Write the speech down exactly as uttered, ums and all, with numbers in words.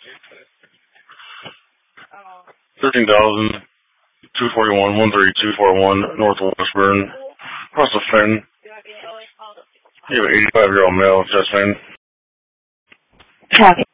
thirteen thousand two forty-one, one thirty-two forty-one, North Westburn, Russell Finn. You have an eighty-five-year-old male, chest pain. Copy.